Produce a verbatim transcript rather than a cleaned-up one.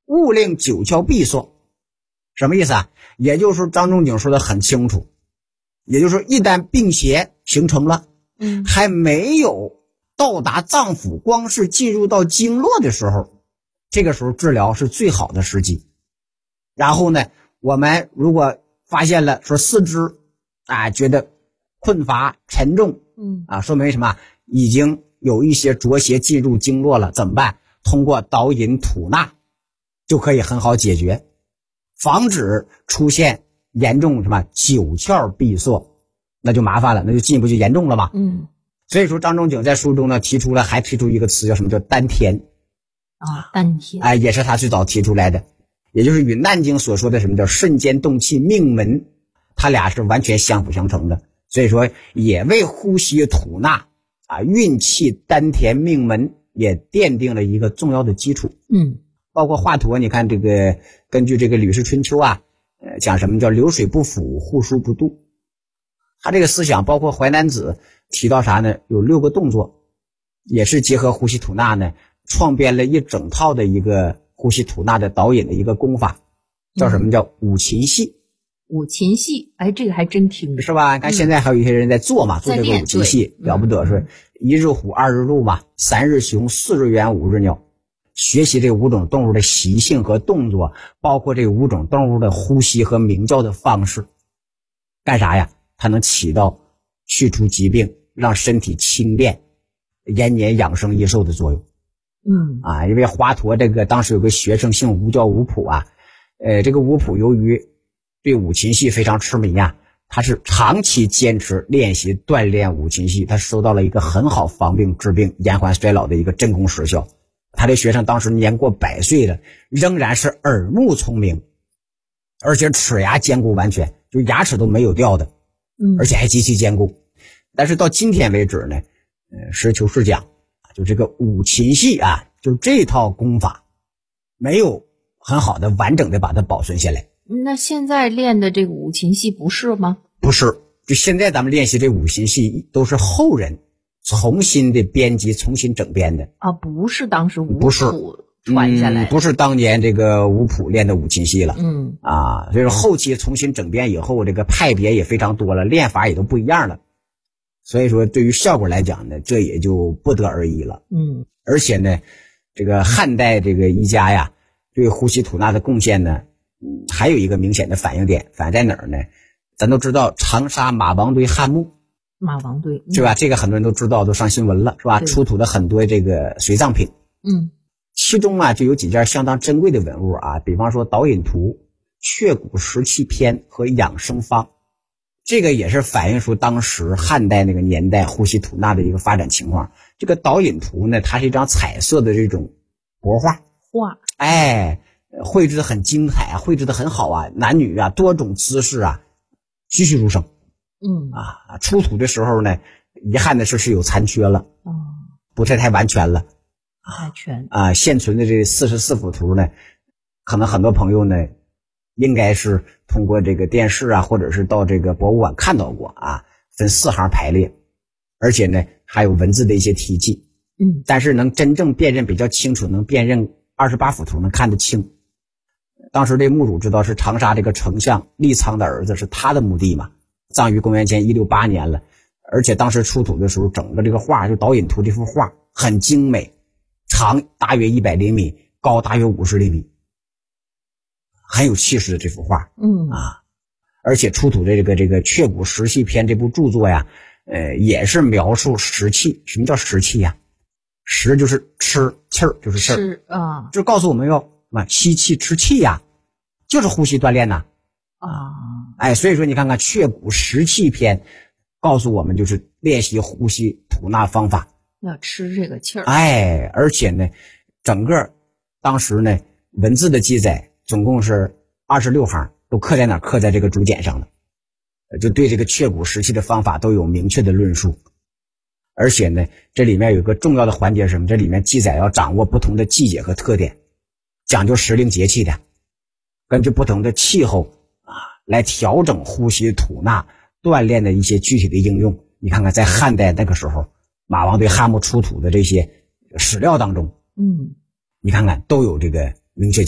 勿令九窍闭锁。什么意思啊？也就是说张仲景说的很清楚，也就是说一旦病邪形成了， 嗯， 还没有到达脏腑，光是进入到经络的时候，这个时候治疗是最好的时机。然后呢，我们如果发现了说四肢啊觉得困乏沉重， 嗯啊，说明什么？已经有一些浊邪进入经络了，怎么办？通过导引吐纳就可以很好解决，防止出现严重什么九窍闭锁，那就麻烦了，那就进一步就严重了嘛。 嗯， 所以说张仲景在书中呢提出了，还提出一个词叫什么？叫丹田啊，丹田， 哎，也是他最早提出来的，也就是与《难经》所说的什么叫肾间动气命门，它俩是完全相辅相成的。所以说也为呼吸吐纳啊运气丹田命门也奠定了一个重要的基础。 嗯， 包括华佗，你看这个根据这个《吕氏春秋》啊，呃，讲什么叫流水不腐，户枢不蠹。他这个思想包括《淮南子》提到啥呢？有六个动作，也是结合呼吸吐纳呢，创编了一整套的一个呼吸吐纳的导引的一个功法，叫什么？叫五禽戏。 五禽戏，哎，这个还真听是吧？你看现在还有一些人在做嘛，嗯、做这个五禽戏了不得，是一日虎，二日鹿嘛，三日熊，四日猿，五日鸟。学习这五种动物的习性和动作，包括这五种动物的呼吸和鸣叫的方式，干啥呀？它能起到去除疾病，让身体轻便，延年养生益寿的作用。 嗯啊，因为华佗这个当时有个学生姓吴，叫吴普啊，呃，这个吴普由于对五禽戏非常痴迷啊，他是长期坚持练习锻炼五禽戏，他收到了一个很好防病治病、延缓衰老的一个真功实效。他的学生当时年过百岁了，仍然是耳目聪明，而且齿牙坚固完全，就牙齿都没有掉的， 嗯， 而且还极其坚固。但是到今天为止呢，呃，实事求是讲，就这个五禽戏啊，就这套功法没有很好的完整的把它保存下来。 那现在练的这个五禽戏不是吗？ 不是，就现在咱们练习这五禽戏都是后人重新的编辑、重新整编的啊，不是当时吴不是普传下来、 嗯，不是当年这个吴普练的五禽戏了， 嗯啊，所以说后期重新整编以后，这个派别也非常多了，练法也都不一样了，所以说对于效果来讲呢，这也就不得而已了。 嗯， 而且呢，这个汉代这个医家呀，对呼吸吐纳的贡献呢，嗯，还有一个明显的反应点，反映在哪儿呢？咱都知道长沙马王堆汉墓。 马王堆是吧？这个很多人都知道，都上新闻了，是吧？出土的很多这个随葬品， 嗯， 其中啊就有几件相当珍贵的文物啊，比方说导引图、雀骨石器篇和养生方，这个也是反映出当时汉代那个年代呼吸吐纳的一个发展情况。这个导引图呢，它是一张彩色的这种帛画， 画， 哎，绘制的很精彩啊，绘制的很好啊，男女啊多种姿势啊，栩栩如生。 嗯啊，出土的时候呢，遗憾的是是有残缺了， 哦， 不太太完全了， 不太全啊。现存的这四十四幅图呢，可能很多朋友呢，应该是通过这个电视啊，或者是到这个博物馆看到过啊，分四行排列，而且呢还有文字的一些题记， 嗯， 但是能真正辨认比较清楚，能辨认二十八幅图能看得清。当时这墓主知道是长沙这个丞相利苍的儿子，是他的墓地嘛。葬于公元前一六八年了，而且当时出土的时候，整个这个画就导引图这幅画很精美，长大约一百厘米，高大约五十厘米，很有气势的这幅画。 嗯啊，而且出土的这个这个雀骨石器篇这部著作呀，呃，也是描述食气。什么叫食气呀？食就是吃，气儿就是气儿， 是啊， 就告诉我们要啊吸气吃气呀，就是呼吸锻炼呐。 啊， 哎，所以说你看看雀骨石器篇，告诉我们就是练习呼吸吐纳方法， 要吃这个气儿。 哎，而且呢，整个当时呢文字的记载总共是二十六行，都刻在哪儿？刻在这个竹简上了，就对这个雀骨石器的方法都有明确的论述。而且呢，这里面有个重要的环节是什么？这里面记载要掌握不同的季节和特点，讲究时令节气的，根据不同的气候来调整呼吸吐纳锻炼的一些具体的应用。你看看在汉代那个时候，马王堆汉墓出土的这些史料当中， 嗯， 你看看都有这个明确